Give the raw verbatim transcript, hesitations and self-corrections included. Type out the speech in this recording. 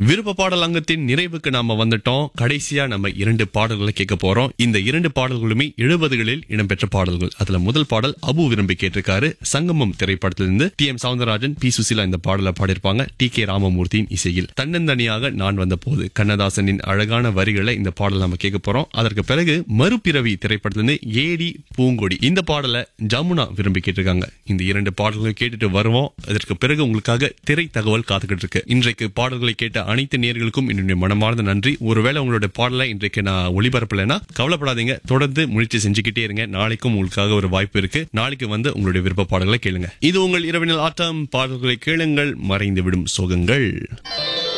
விருப்ப பாடல் அங்கத்தின் நிறைவுக்கு நாம வந்துட்டோம். கடைசியா நம்ம இரண்டு பாடல்களை கேட்க போறோம். இந்த இரண்டு பாடல்களுமே எழுபதுகளில் இடம்பெற்ற பாடல்கள். அதுல முதல் பாடல் அபு விரும்பி கேட்டிருக்காரு. சங்கமம் திரைப்படத்திலிருந்து D M Soundararajan, B Susheela இந்த பாடலை பாடியிருப்பாங்க. டி கே ராமமூர்த்தியின் இசையில். தன்னந்தனியாக நான் வந்த போது கண்ணதாசனின் அழகான வரிகளை இந்த பாடல் நம்ம கேட்க போறோம். அதற்கு பிறகு மறுபிறவி திரைப்படத்திலிருந்து ஏடி பூங்கொடி இந்த பாடலை ஜமுனா விரும்பி கேட்டிருக்காங்க. இந்த இரண்டு பாடல்களை கேட்டுட்டு வருவோம். அதற்கு பிறகு உங்களுக்காக திரை தகவல் காத்துக்கிட்டு இருக்கு. இன்றைக்கு பாடல்களை கேட்ட அனைத்து நேயர்களுக்கும் என்னுடைய மனமார்ந்த நன்றி. ஒருவேளை உங்களுடைய பாடலை இன்றைக்கு நான் ஒளிபரப்பலைன்னா கவலைப்படாதீங்க, தொடர்ந்து முயற்சி செஞ்சுக்கிட்டே இருங்க. நாளைக்கும் உங்களுக்காக ஒரு வாய்ப்பு இருக்கு. நாளைக்கு வந்து உங்களுடைய விருப்ப பாடல்களை கேளுங்க. இது உங்கள் இரவினல் ஆட்டம். பாடல்களை கேளுங்கள், மறைந்து விடும் சோகங்கள்.